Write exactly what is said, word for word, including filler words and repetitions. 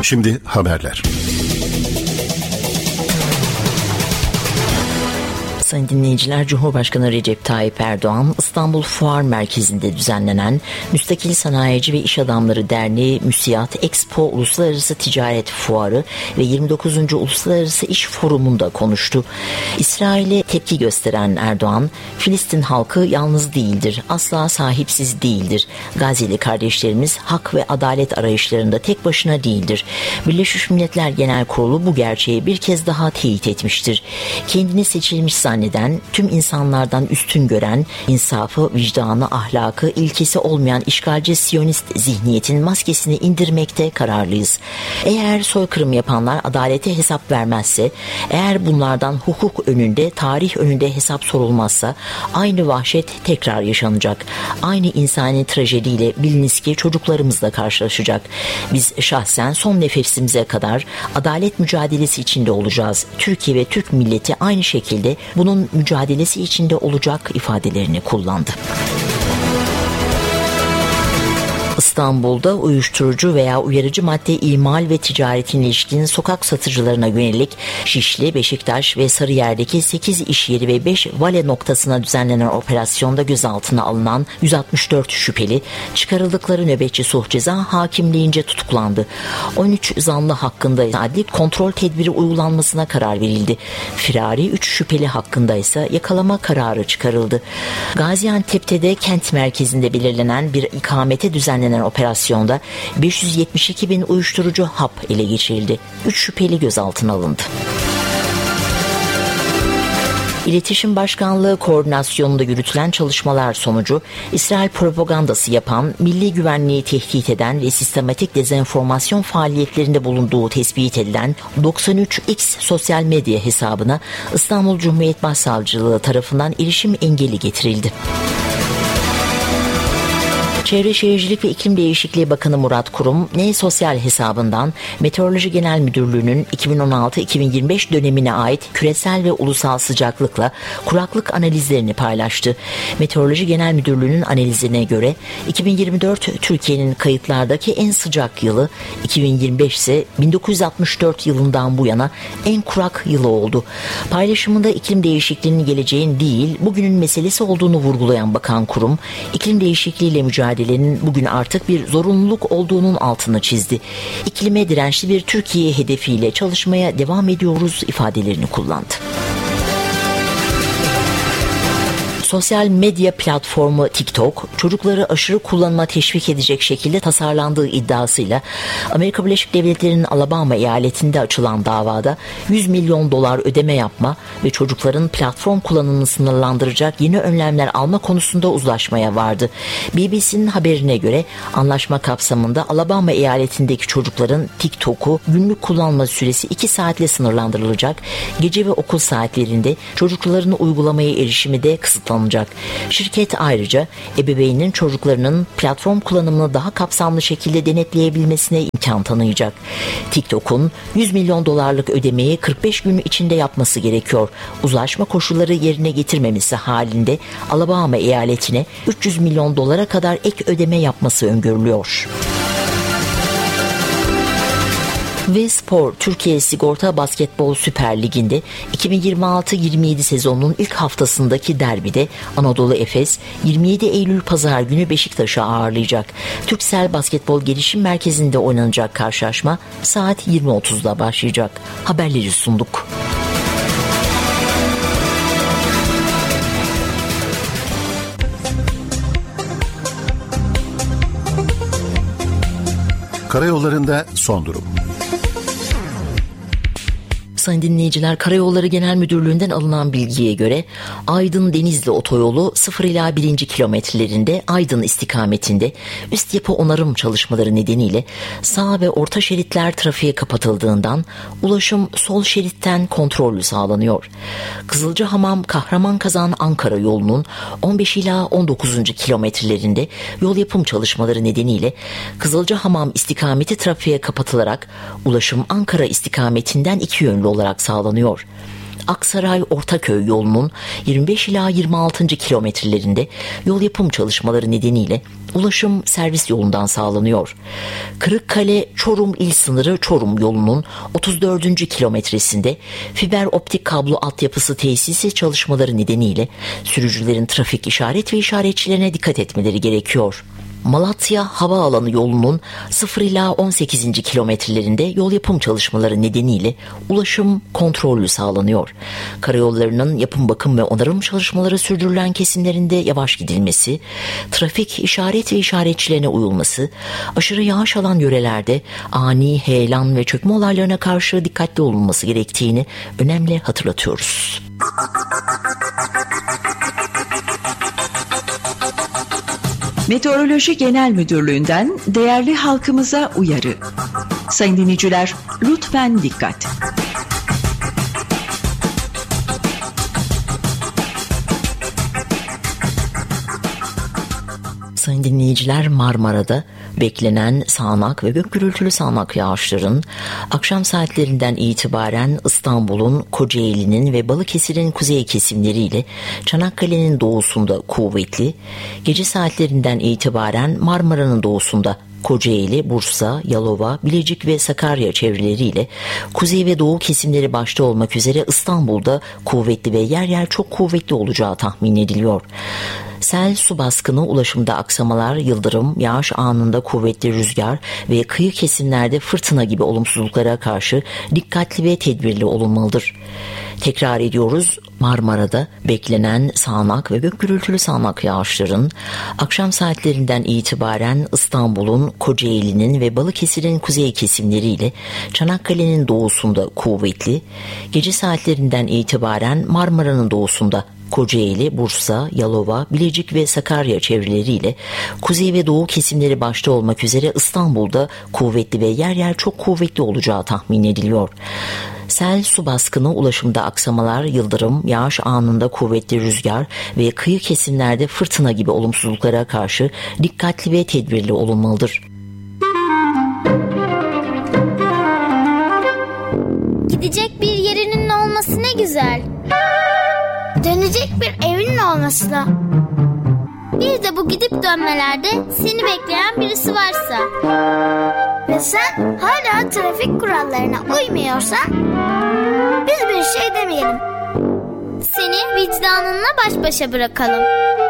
Şimdi haberler. Sayın dinleyiciler, Cumhurbaşkanı Recep Tayyip Erdoğan, İstanbul Fuar Merkezi'nde düzenlenen Müstakil Sanayici ve İş Adamları Derneği MÜSİAD Expo Uluslararası Ticaret Fuarı ve yirmi dokuzuncu Uluslararası İş Forumu'nda konuştu. İsrail'e tepki gösteren Erdoğan, Filistin halkı yalnız değildir, asla sahipsiz değildir. Gazze'li kardeşlerimiz hak ve adalet arayışlarında tek başına değildir. Birleşmiş Milletler Genel Kurulu bu gerçeği bir kez daha teyit etmiştir. Kendini seçilmiş zanneden, tüm insanlardan üstün gören, insafı, vicdanı, ahlakı, ilkesi olmayan işgalci Siyonist zihniyetin maskesini indirmekte kararlıyız. Eğer soykırım yapanlar adalete hesap vermezse, eğer bunlardan hukuk önünde, tarih önünde hesap sorulmazsa, aynı vahşet tekrar yaşanacak. Aynı insani trajediyle biliniz ki çocuklarımızla karşılaşacak. Biz şahsen son nefesimize kadar adalet mücadelesi içinde olacağız. Türkiye ve Türk milleti aynı şekilde bunun mücadelesi içinde olacak ifadelerini kullandı. İstanbul'da uyuşturucu veya uyarıcı madde imal ve ticaretine ilişkin sokak satıcılarına yönelik Şişli, Beşiktaş ve Sarıyer'deki sekiz iş yeri ve beş vale noktasına düzenlenen operasyonda gözaltına alınan yüz altmış dört şüpheli çıkarıldıkları nöbetçi sulh ceza hakimliğince tutuklandı. on üç zanlı hakkında adli kontrol tedbiri uygulanmasına karar verildi. Firari üç şüpheli hakkında ise yakalama kararı çıkarıldı. Gaziantep'te de kent merkezinde belirlenen bir ikamete düzenlenen operasyonda beş yüz yetmiş iki bin uyuşturucu hap ele geçirildi. üç şüpheli gözaltına alındı. İletişim Başkanlığı koordinasyonunda yürütülen çalışmalar sonucu İsrail propagandası yapan, milli güvenliği tehdit eden ve sistematik dezenformasyon faaliyetlerinde bulunduğu tespit edilen doksan üç X sosyal medya hesabına İstanbul Cumhuriyet Başsavcılığı tarafından erişim engeli getirildi. Çevre Şehircilik ve İklim Değişikliği Bakanı Murat Kurum, N Sosyal hesabından Meteoroloji Genel Müdürlüğü'nün iki bin on altı iki bin yirmi beş dönemine ait küresel ve ulusal sıcaklıkla kuraklık analizlerini paylaştı. Meteoroloji Genel Müdürlüğü'nün analizine göre iki bin yirmi dört Türkiye'nin kayıtlardaki en sıcak yılı, iki bin yirmi beş ise bin dokuz yüz altmış dört yılından bu yana en kurak yılı oldu. Paylaşımında iklim değişikliğinin geleceğin değil, bugünün meselesi olduğunu vurgulayan Bakan Kurum, iklim değişikliğiyle mücadele bugün artık bir zorunluluk olduğunun altını çizdi. İklime dirençli bir Türkiye hedefiyle çalışmaya devam ediyoruz ifadelerini kullandı. Sosyal medya platformu TikTok, çocukları aşırı kullanıma teşvik edecek şekilde tasarlandığı iddiasıyla Amerika Birleşik Devletleri'nin Alabama eyaletinde açılan davada yüz milyon dolar ödeme yapma ve çocukların platform kullanımını sınırlandıracak yeni önlemler alma konusunda uzlaşmaya vardı. B B C'nin haberine göre anlaşma kapsamında Alabama eyaletindeki çocukların TikTok'u günlük kullanma süresi iki saatle sınırlandırılacak, gece ve okul saatlerinde çocukların uygulamaya erişimi de kısıtlanacak. Şirket ayrıca ebeveynin çocuklarının platform kullanımını daha kapsamlı şekilde denetleyebilmesine imkan tanıyacak. TikTok'un yüz milyon dolarlık ödemeyi kırk beş gün içinde yapması gerekiyor. Uzlaşma koşulları yerine getirmemesi halinde Alabama eyaletine üç yüz milyon dolara kadar ek ödeme yapması öngörülüyor. Ve Spor, Türkiye Sigorta Basketbol Süper Ligi'nde iki bin yirmi altı yirmi yedi sezonunun ilk haftasındaki derbide Anadolu Efes yirmi yedi Eylül Pazar günü Beşiktaş'ı ağırlayacak. Türksel Basketbol Gelişim Merkezi'nde oynanacak karşılaşma saat yirmi otuzda başlayacak. Haberleri sunduk. Karayollarında son durum. Sayın dinleyiciler, Karayolları Genel Müdürlüğü'nden alınan bilgiye göre Aydın-Denizli otoyolu sıfır ila birinci kilometrelerinde Aydın istikametinde üst yapı onarım çalışmaları nedeniyle sağ ve orta şeritler trafiğe kapatıldığından ulaşım sol şeritten kontrollü sağlanıyor. Kızılcahamam Kahramanmaraş Ankara yolunun on beş ila on dokuzuncu kilometrelerinde yol yapım çalışmaları nedeniyle Kızılcahamam istikameti trafiğe kapatılarak ulaşım Ankara istikametinden iki yönlü olarak sağlanıyor. Aksaray-Ortaköy yolunun yirmi beş ila yirmi altıncı kilometrelerinde yol yapım çalışmaları nedeniyle ulaşım servis yolundan sağlanıyor. Kırıkkale-Çorum il sınırı Çorum yolunun otuz dördüncü kilometresinde fiber optik kablo altyapısı tesisi çalışmaları nedeniyle sürücülerin trafik işaret ve işaretçilerine dikkat etmeleri gerekiyor. Malatya Havaalanı yolunun sıfır ila on sekizinci kilometrelerinde yol yapım çalışmaları nedeniyle ulaşım kontrollü sağlanıyor. Karayollarının yapım bakım ve onarım çalışmaları sürdürülen kesimlerinde yavaş gidilmesi, trafik işaret ve işaretçilerine uyulması, aşırı yağış alan yörelerde ani heyelan ve çökme olaylarına karşı dikkatli olunması gerektiğini önemli hatırlatıyoruz. Meteoroloji Genel Müdürlüğü'nden değerli halkımıza uyarı. Sayın dinleyiciler, lütfen dikkat. Sayın dinleyiciler, Marmara'da beklenen sağanak ve gök gürültülü sağanak yağışların akşam saatlerinden itibaren İstanbul'un, Kocaeli'nin ve Balıkesir'in kuzey kesimleriyle Çanakkale'nin doğusunda kuvvetli, gece saatlerinden itibaren Marmara'nın doğusunda Kocaeli, Bursa, Yalova, Bilecik ve Sakarya çevreleriyle kuzey ve doğu kesimleri başta olmak üzere İstanbul'da kuvvetli ve yer yer çok kuvvetli olacağı tahmin ediliyor. Sel, su baskını, ulaşımda aksamalar, yıldırım, yağış anında kuvvetli rüzgar ve kıyı kesimlerde fırtına gibi olumsuzluklara karşı dikkatli ve tedbirli olunmalıdır. Tekrar ediyoruz, Marmara'da beklenen sağanak ve gök gürültülü sağanak yağışların akşam saatlerinden itibaren İstanbul'un, Kocaeli'nin ve Balıkesir'in kuzey kesimleriyle Çanakkale'nin doğusunda kuvvetli, gece saatlerinden itibaren Marmara'nın doğusunda Kocaeli, Bursa, Yalova, Bilecik ve Sakarya çevreleriyle kuzey ve doğu kesimleri başta olmak üzere İstanbul'da kuvvetli ve yer yer çok kuvvetli olacağı tahmin ediliyor. Sel, su baskını, ulaşımda aksamalar, yıldırım, yağış anında kuvvetli rüzgar ve kıyı kesimlerde fırtına gibi olumsuzluklara karşı dikkatli ve tedbirli olunmalıdır. Gidecek bir yerinin olması ne güzel. Dönecek bir evinin olması da. Bir de bu gidip dönmelerde seni bekleyen birisi varsa ve sen hala trafik kurallarına uymuyorsan biz bir şey demeyelim. Seni vicdanınla baş başa bırakalım.